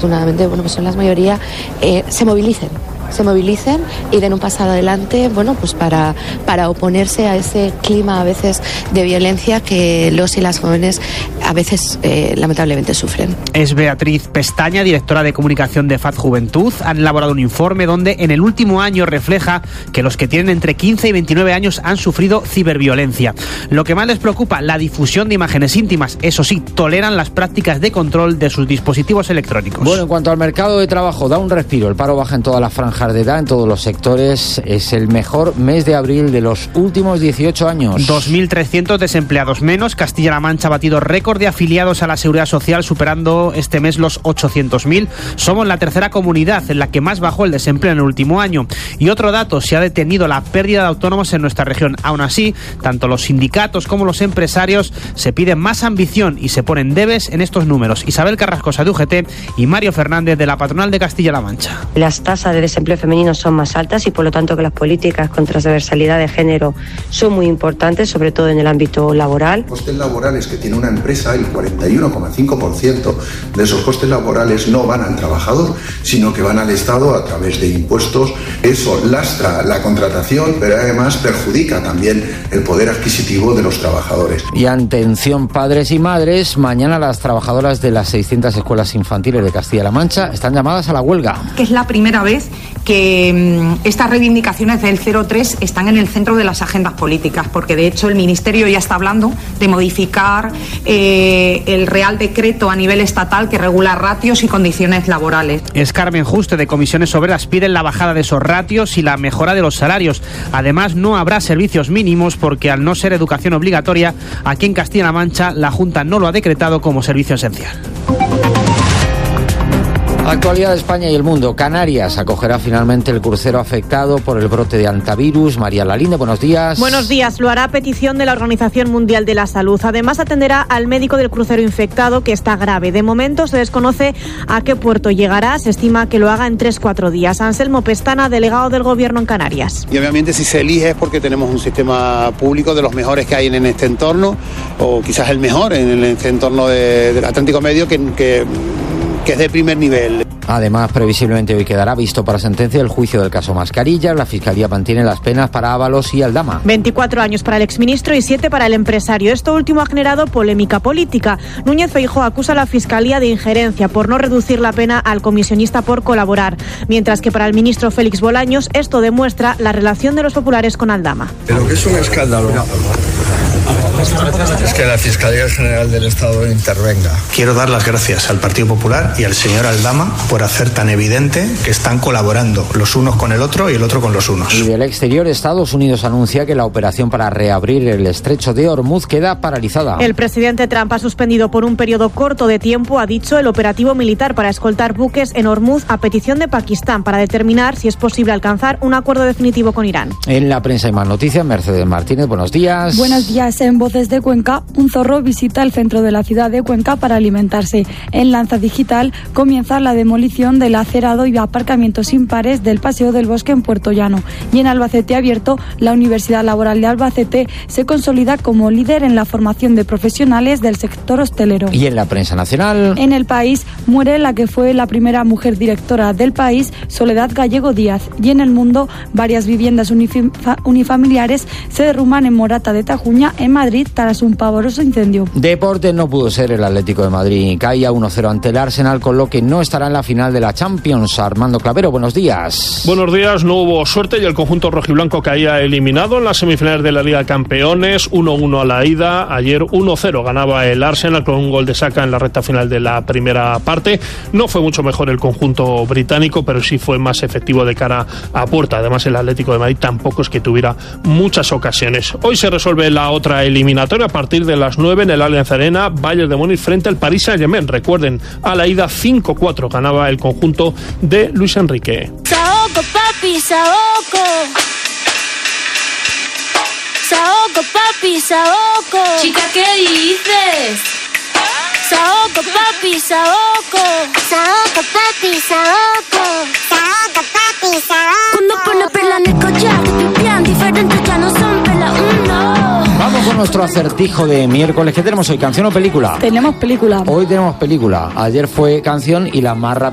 afortunadamente, pues son las mayoría, se movilicen y den un paso adelante, pues para oponerse a ese clima a veces de violencia que los y las jóvenes a veces lamentablemente sufren. Es Beatriz Pestaña, directora de comunicación de FAD Juventud. Han elaborado un informe donde en el último año refleja que los que tienen entre 15 y 29 años han sufrido ciberviolencia. Lo que más les preocupa, la difusión de imágenes íntimas. Eso sí, toleran las prácticas de control de sus dispositivos electrónicos. Bueno, en cuanto al mercado de trabajo, da un respiro. El paro baja en todas las franjas de edad, en todos los sectores. Es el mejor mes de abril de los últimos 18 años. 2.300 desempleados menos. Castilla-La Mancha ha batido récord de afiliados a la Seguridad Social, superando este mes los 800.000. Somos la tercera comunidad en la que más bajó el desempleo en el último año. Y otro dato, se ha detenido la pérdida de autónomos en nuestra región. Aún así, tanto los sindicatos como los empresarios se piden más ambición y se ponen debes en estos números. Isabel Carrascosa de UGT y Mario Fernández de la Patronal de Castilla-La Mancha. Las tasas de desempleo femenino son más altas y por lo tanto que las políticas contra transversalidad de género son muy importantes, sobre todo en el ámbito laboral. Los costes laborales que tiene una empresa, el 41,5% de esos costes laborales no van al trabajador, sino que van al Estado a través de impuestos. Eso lastra la contratación, pero además perjudica también el poder adquisitivo de los trabajadores. Y atención padres y madres, mañana las trabajadoras de las 600 escuelas infantiles de Castilla-La Mancha están llamadas a la huelga. Que es la primera vez que estas reivindicaciones del 03 están en el centro de las agendas políticas, porque de hecho el Ministerio ya está hablando de modificar el Real Decreto a nivel estatal que regula ratios y condiciones laborales. Es Carmen Juste de Comisiones Obreras. Piden la bajada de esos ratios y la mejora de los salarios. Además, no habrá servicios mínimos porque al no ser educación obligatoria, aquí en Castilla-La Mancha la Junta no lo ha decretado como servicio esencial. Actualidad de España y el mundo. Canarias acogerá finalmente el crucero afectado por el brote de hantavirus. María Lalinde, buenos días. Buenos días. Lo hará a petición de la Organización Mundial de la Salud. Además, atenderá al médico del crucero infectado, que está grave. De momento se desconoce a qué puerto llegará. Se estima que lo haga en 3-4 días. Anselmo Pestana, delegado del Gobierno en Canarias. Y obviamente si se elige es porque tenemos un sistema público de los mejores que hay en este entorno, o quizás el mejor en este entorno del Atlántico Medio, que es de primer nivel. Además, previsiblemente hoy quedará visto para sentencia el juicio del caso Mascarillas. La Fiscalía mantiene las penas para Ábalos y Aldama. 24 años para el exministro y 7 para el empresario. Esto último ha generado polémica política. Núñez Feijóo acusa a la Fiscalía de injerencia por no reducir la pena al comisionista por colaborar. Mientras que para el ministro Félix Bolaños esto demuestra la relación de los populares con Aldama. Pero que es un escándalo es que la Fiscalía General del Estado intervenga. Quiero dar las gracias al Partido Popular y al señor Aldama por hacer tan evidente que están colaborando los unos con el otro y el otro con los unos. Y del exterior, Estados Unidos anuncia que la operación para reabrir el estrecho de Hormuz queda paralizada. El presidente Trump ha suspendido por un periodo corto de tiempo, ha dicho, el operativo militar para escoltar buques en Hormuz a petición de Pakistán para determinar si es posible alcanzar un acuerdo definitivo con Irán. En la prensa y más noticias, Mercedes Martínez, buenos días. Buenos días. En Voces de Cuenca, un zorro visita el centro de la ciudad de Cuenca para alimentarse. En Lanza Digital comienza la demolición del acerado y aparcamientos impares del Paseo del Bosque en Puerto Llano. Y en Albacete Abierto, la Universidad Laboral de Albacete se consolida como líder en la formación de profesionales del sector hostelero. Y en la prensa nacional, en El País, muere la que fue la primera mujer directora del país, Soledad Gallego Díaz. Y en El Mundo, varias viviendas unifamiliares se derrumban en Morata de Tajuña, en Madrid, tras un pavoroso incendio. Deporte no pudo ser el Atlético de Madrid. Caía 1-0 ante el Arsenal, con lo que no estará en la final de la Champions. Armando Clavero, buenos días. Buenos días, no hubo suerte y el conjunto rojiblanco caía eliminado en las semifinales de la Liga de Campeones, 1-1 a la ida. Ayer 1-0 ganaba el Arsenal con un gol de Saka en la recta final de la primera parte. No fue mucho mejor el conjunto británico, pero sí fue más efectivo de cara a puerta. Además, el Atlético de Madrid tampoco es que tuviera muchas ocasiones. Hoy se resuelve la otra eliminatoria a partir de las 9 en el Allianz Arena, Bayern de Múnich frente al Paris Saint-Germain. Recuerden, a la ida 5-4 ganaba el conjunto de Luis Enrique. Saoco, papi, saoco. Saoco, papi, saoco. Chica, ¿qué dices? Saoco, papi, saoco. Saoco, papi, saoco. Saoco, papi, saoco. Cuando pone perla en el collar, pipián diferente, ya no son perla uno. Vamos con nuestro acertijo de miércoles. ¿Qué tenemos hoy? ¿Canción o película? Tenemos película. Hoy tenemos película. Ayer fue canción y la más rápida